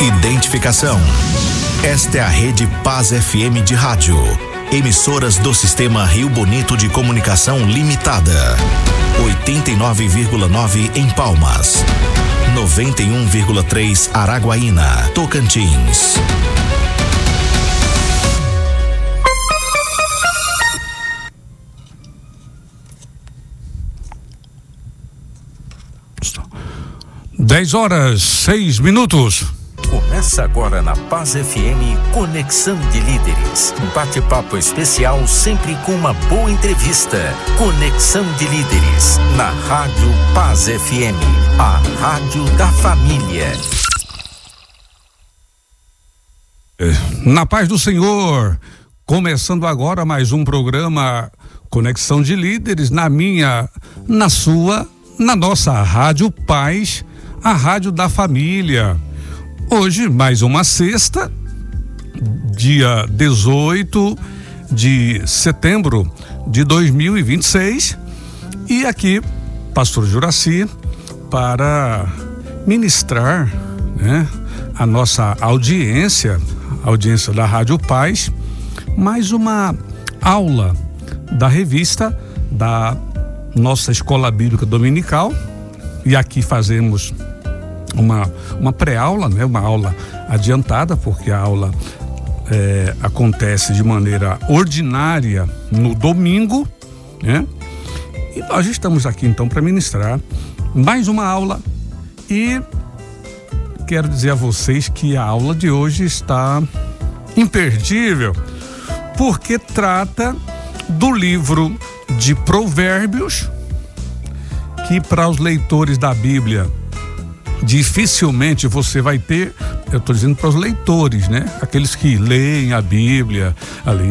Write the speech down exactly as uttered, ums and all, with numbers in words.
Identificação. Esta é a Rede Paz F M de rádio. Emissoras do Sistema Rio Bonito de Comunicação Limitada. oitenta e nove vírgula nove em Palmas. noventa e um vírgula três Araguaína, Tocantins. dez horas, seis minutos. Começa agora na Paz F M Conexão de Líderes. Um bate-papo especial sempre com uma boa entrevista. Conexão de Líderes na Rádio Paz F M, a rádio da família. Na paz do Senhor, começando agora mais um programa Conexão de Líderes na minha, na sua, na nossa Rádio Paz, a rádio da família. Hoje, mais uma sexta, dia dezoito de setembro de dois mil e vinte e seis, e aqui, Pastor Juraci, para ministrar, né, a nossa audiência, a audiência da Rádio Paz, mais uma aula da revista da nossa Escola Bíblica Dominical, e aqui fazemos uma, uma pré-aula, né? Uma aula adiantada, porque a aula é, acontece de maneira ordinária no domingo, né? E nós estamos aqui então para ministrar mais uma aula, e quero dizer a vocês que a aula de hoje está imperdível, porque trata do livro de Provérbios, que para os leitores da Bíblia dificilmente você vai ter, eu estou dizendo para os leitores, né? Aqueles que leem a Bíblia ali